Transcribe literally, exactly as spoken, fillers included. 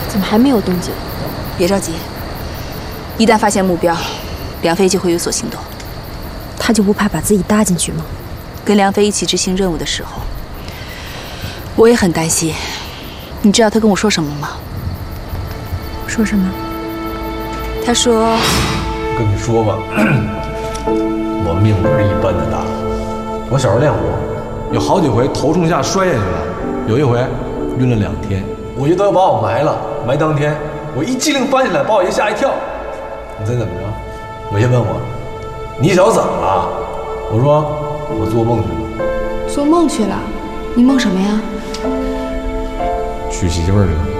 怎么还没有动静？ 别着急，一旦发现目标，梁飞就会有所行动。 他就不怕把自己搭进去吗？ 跟梁飞一起执行任务的时候，我也很担心。你知道他跟我说什么吗？ 说什么？ 他说：“ 跟你说吧，我命不是一般的大。我小时候练武，有好几回头冲下摔下去了，有一回晕了两天。我爷都要把我埋了，埋当天我一激灵翻起来，把我爷吓一跳。你猜怎么着？我爷问我：你小子怎么了？我说我做梦去了。 做梦去了？你梦什么呀？ 娶媳妇儿去了。”